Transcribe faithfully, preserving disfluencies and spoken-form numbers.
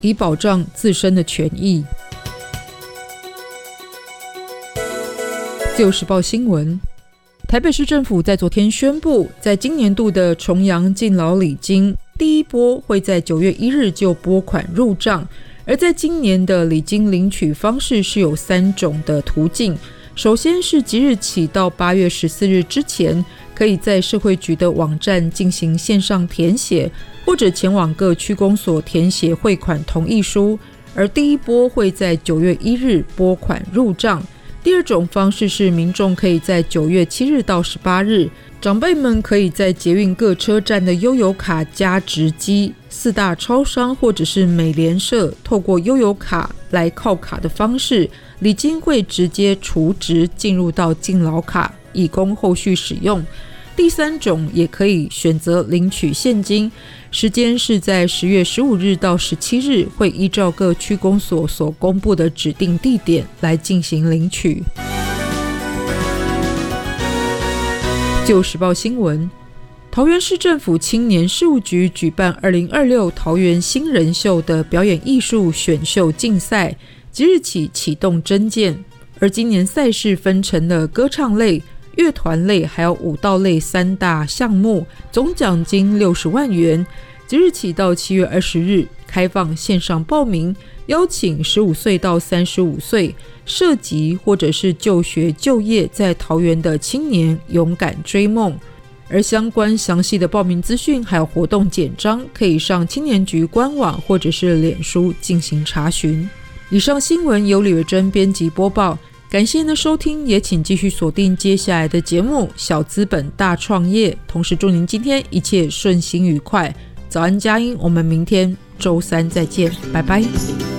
以保障自身的权益。自由时报新闻，台北市政府在昨天宣布，在今年度的重阳敬老礼金第一波会在九月一日就拨款入账，而在今年的礼金领取方式是有三种的途径。首先是即日起到八月十四日之前，可以在社会局的网站进行线上填写，或者前往各区公所填写汇款同意书，而第一波会在九月一日拨款入账。第二种方式是民众可以在九月七日到十八日，长辈们可以在捷运各车站的悠游卡加值机、四大超商或者是美联社，透过悠游卡来靠卡的方式，礼金会直接除值进入到敬老卡，以供后续使用。第三种也可以选择领取现金，时间是在十月十五日到十七日，会依照各区公所所公布的指定地点来进行领取。自由时报新闻，桃园市政府青年事务局举办二零二六桃园新人秀的表演艺术选秀竞赛，即日起启动征件，而今年赛事分成了歌唱类、乐团类还有舞蹈类三大项目，总奖金六十万元。即日起到七月二十日开放线上报名，邀请十五岁到三十五岁涉及或者是就学就业在桃园的青年勇敢追梦。而相关详细的报名资讯还有活动简章，可以上青年局官网或者是脸书进行查询。以上新闻由李维珍编辑播报，感谢您的收听，也请继续锁定接下来的节目《小资本大创业》，同时祝您今天一切顺心愉快。早安佳音，我们明天周三再见，拜拜。